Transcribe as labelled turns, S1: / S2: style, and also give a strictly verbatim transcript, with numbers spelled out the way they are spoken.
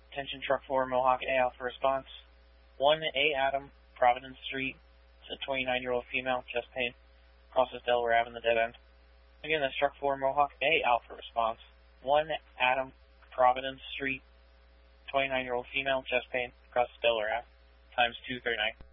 S1: Attention Truck four, Mohawk A, Alpha Response. one A Adam, Providence Street. It's a twenty-nine-year-old female, chest pain. Crosses Delaware Avenue, the dead end. Again, that's Truck four, Mohawk A, Alpha Response. one Adam, Providence Street. twenty-nine-year-old female, chest pain. Crosses Delaware Avenue. Times two thirty-nine.